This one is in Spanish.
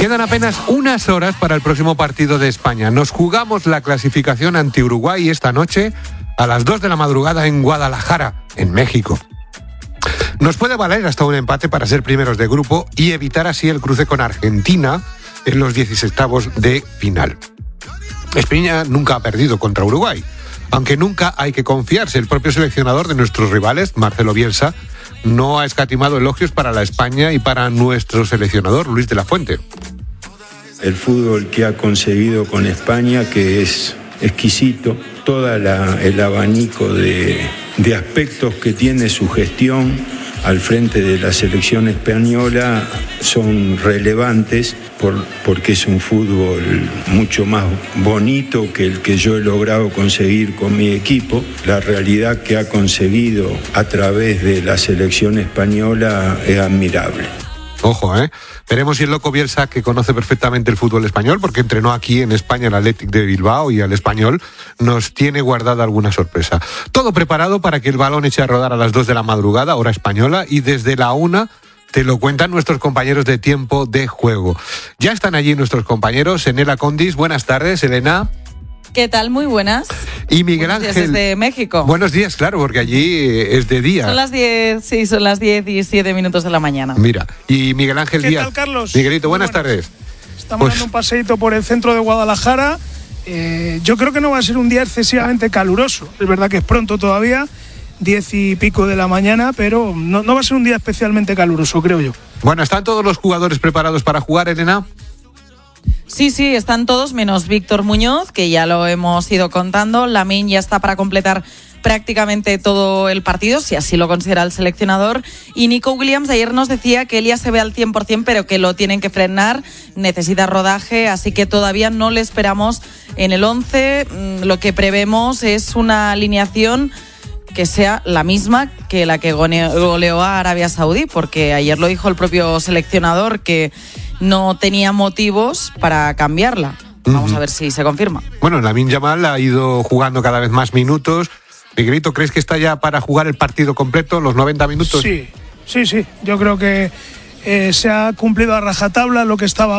Quedan apenas unas horas para el próximo partido de España. Nos jugamos la clasificación ante Uruguay esta noche a las 2 de la madrugada en Guadalajara, en México. Nos puede valer hasta un empate para ser primeros de grupo y evitar así el cruce con Argentina en los 16avos de final. España nunca ha perdido contra Uruguay, aunque nunca hay que confiarse. El propio seleccionador de nuestros rivales, Marcelo Bielsa, no ha escatimado elogios para la España y para nuestro seleccionador, Luis de la Fuente. El fútbol que ha conseguido con España, que es exquisito, todo el abanico de aspectos que tiene su gestión al frente de la selección española son relevantes porque es un fútbol mucho más bonito que el que yo he logrado conseguir con mi equipo. La realidad que ha conseguido a través de la selección española es admirable. Ojo, veremos si el loco Bielsa, que conoce perfectamente el fútbol español, porque entrenó aquí en España el Athletic de Bilbao y al Español, nos tiene guardada alguna sorpresa. Todo preparado para que el balón eche a rodar a las 2 de la madrugada, hora española, y desde la 1 te lo cuentan nuestros compañeros de Tiempo de Juego. Ya están allí nuestros compañeros. Elena Condis, buenas tardes, Elena. ¿Qué tal? Muy buenas. Y Miguel Buenos Ángel. días desde México. Buenos días, claro, porque allí es de día. Son las 10, sí, son las 10:17 minutos de la mañana. Mira, y Miguel Ángel ¿Qué Díaz. tal, Carlos? Miguelito, buenas tardes. Estamos dando un paseíto por el centro de Guadalajara. Yo creo que no va a ser un día excesivamente caluroso. Es verdad que es pronto todavía, 10 y pico de la mañana, pero no va a ser un día especialmente caluroso, creo yo. Bueno, ¿están todos los jugadores preparados para jugar, Elena? Sí, están todos menos Víctor Muñoz, que ya lo hemos ido contando. Lamine ya está para completar prácticamente todo el partido, si así lo considera el seleccionador. Y Nico Williams ayer nos decía que él ya se ve al 100%, pero que lo tienen que frenar, necesita rodaje, así que todavía no le esperamos en el 11. Lo que prevemos es una alineación que sea la misma que la que goleó a Arabia Saudí, porque ayer lo dijo el propio seleccionador que no tenía motivos para cambiarla. Vamos a ver si se confirma. Bueno, Lamine Yamal ha ido jugando cada vez más minutos. Miguelito, ¿crees que está ya para jugar el partido completo, los 90 minutos? Sí. Yo creo que se ha cumplido a rajatabla lo que estaba